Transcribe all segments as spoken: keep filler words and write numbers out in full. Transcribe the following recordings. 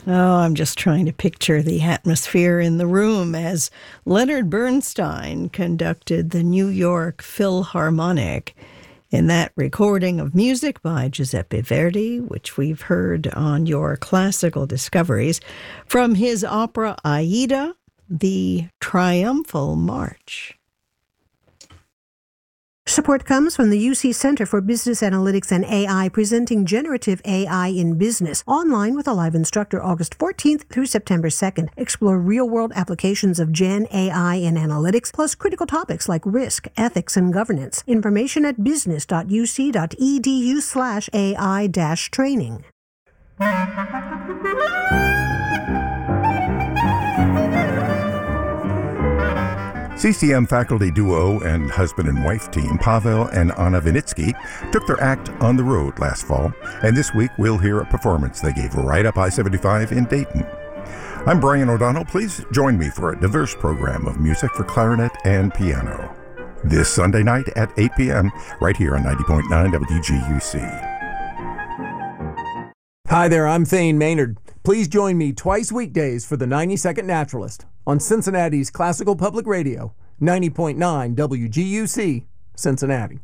Oh, I'm just trying to picture the atmosphere in the room as Leonard Bernstein conducted the New York Philharmonic in that recording of music by Giuseppe Verdi, which we've heard on your classical discoveries, from his opera Aida, the Triumphal March. Support comes from the U C Center for Business Analytics and A I, presenting Generative A I in Business, online with a live instructor August fourteenth through September second. Explore real-world applications of Gen A I in analytics, plus critical topics like risk, ethics, and governance. Information at business.uc.edu slash AI dash training. C C M faculty duo and husband and wife team Pavel and Anna Vinitsky took their act on the road last fall, and this week we'll hear a performance they gave right up I seventy-five in Dayton. I'm Brian O'Donnell. Please join me for a diverse program of music for clarinet and piano this Sunday night at eight p.m. right here on ninety point nine W G U C. Hi there, I'm Thane Maynard. Please join me twice weekdays for the ninety-second Naturalist on Cincinnati's Classical Public Radio, ninety point nine W G U C, Cincinnati.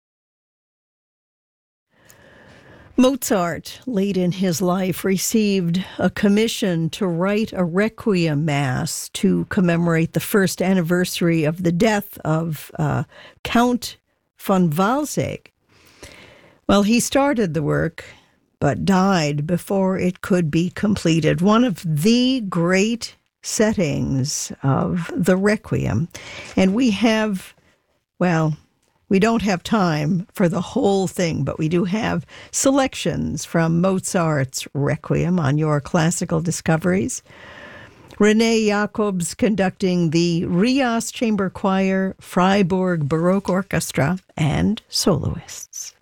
Mozart, late in his life, received a commission to write a requiem mass to commemorate the first anniversary of the death of uh, Count von Walsegg. Well, he started the work, but died before it could be completed. One of the great settings of the Requiem. And we have, well, we don't have time for the whole thing, but we do have selections from Mozart's Requiem on your classical discoveries. Renee Jacobs conducting the Rias Chamber Choir, Freiburg Baroque Orchestra, and soloists.